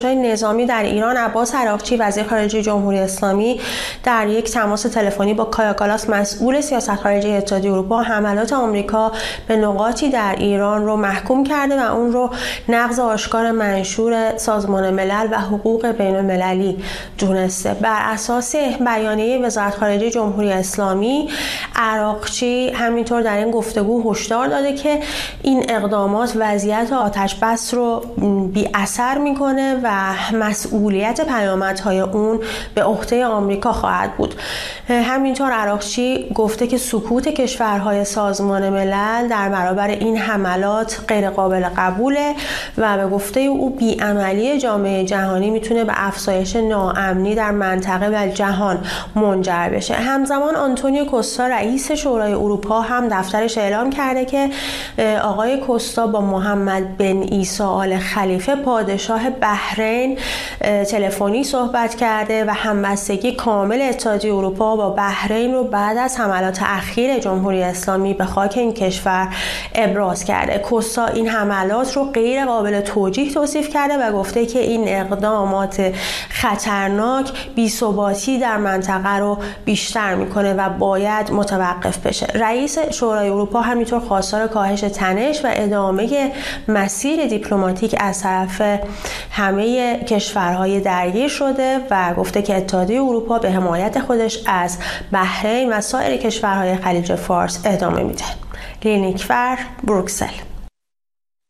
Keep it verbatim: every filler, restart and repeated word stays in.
نظامی در ایران عباس عراقچی وزیر خارجه جمهوری اسلامی در یک تماس تلفنی با کایا کالاس مسئول سیاست خارجی اتحادیه اروپا حملات آمریکا به نقاطی در ایران رو محکوم کرده و اون رو نقض آشکار منشور سازمان ملل و حقوق بین المللی دونسته. بر اساس بیانیه وزارت خارجه جمهوری اسلامی، عراقچی همینطور در این گفتگو هشدار داده که این اقدامات وضعیت آتش بس رو بی اثر میکنه و مسئولیت پیامدهای اون به عهده آمریکا خواهد بود. همینطور عراقچی گفته که سکوت کشورهای سازمان ملل در برابر این حملات غیر قابل قبوله و به گفته او بی‌عملی جامعه جهانی میتونه به افزایش ناامنی در منطقه و جهان منجر بشه. همزمان آنتونیو کوستا رئیس شورای اروپا هم دفترش اعلام کرده که آقای کوستا با محمد بن عیسی آل خلیفه پادشاه بحرین تلفنی صحبت کرده و همبستگی کامل اتحادیه اروپا با بحرین رو بعد از حملات اخیر جمهوری اسلامی به خاک این کشور ابراز کرده. کوستا این حملات رو غیر قابل توجیه توصیف کرده و گفته که این اقدامات خطرناک بی‌ثباتی در منطقه رو بیشتر میکنه و باید متوقف بشه. رئیس شورای اروپا همینطور خواستار کاهش تنش و ادامه مسیر دیپلماتیک از طرف همه کشورهای درگیر شده و گفته که اتحادیه اروپا به حمایت خودش از بحرین و سایر کشورهای خلیج فارس ادامه میده. لینیکفر، بروکسل.